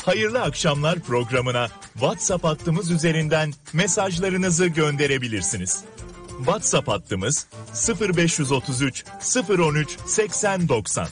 Hayırlı akşamlar programına WhatsApp hattımız üzerinden mesajlarınızı gönderebilirsiniz. WhatsApp hattımız 0533 013 8090.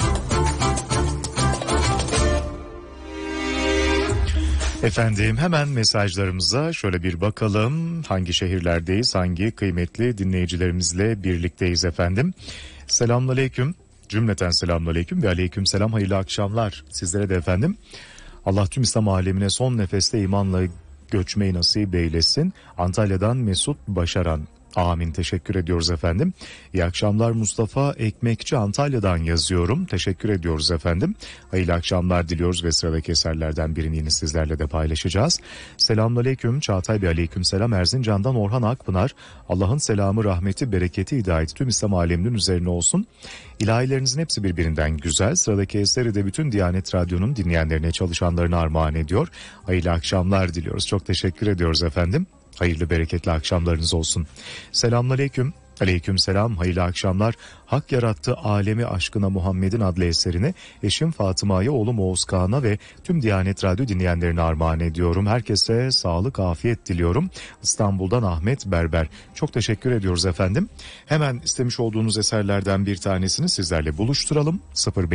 Efendim hemen mesajlarımıza şöyle bir bakalım. Hangi şehirlerdeyiz, hangi kıymetli dinleyicilerimizle birlikteyiz efendim. Selamünaleyküm. Cümleten selamünaleyküm ve aleykümselam, hayırlı akşamlar sizlere de efendim. Allah tüm İslam alemine son nefeste imanla göçmeyi nasip eylesin. Antalya'dan Mesut Başaran. Amin, teşekkür ediyoruz efendim. İyi akşamlar Mustafa Ekmekçi, Antalya'dan yazıyorum. Teşekkür ediyoruz efendim. Hayırlı akşamlar diliyoruz ve sıradaki eserlerden birini yine sizlerle de paylaşacağız. Selamünaleyküm Çağatay Bey, aleykümselam. Erzincan'dan Orhan Akpınar. Allah'ın selamı, rahmeti, bereketi, hidayeti tüm İslam aleminin üzerine olsun. İlahilerinizin hepsi birbirinden güzel. Sıradaki eseri de bütün Diyanet Radyo'nun dinleyenlerine, çalışanlarına armağan ediyor. Hayırlı akşamlar diliyoruz. Çok teşekkür ediyoruz efendim. Hayırlı bereketli akşamlarınız olsun. Selamünaleyküm. Aleykümselam, hayırlı akşamlar. Hak yarattı alemi aşkına Muhammed'in adlı eserini eşim Fatıma'ya, oğlum Oğuz Kağan'a ve tüm Diyanet Radyo dinleyenlerine armağan ediyorum. Herkese sağlık, afiyet diliyorum. İstanbul'dan Ahmet Berber. Çok teşekkür ediyoruz efendim. Hemen istemiş olduğunuz eserlerden bir tanesini sizlerle buluşturalım.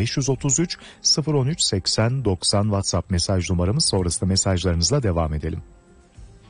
0533 013 80 90 WhatsApp mesaj numaramız, sonrasında mesajlarınızla devam edelim.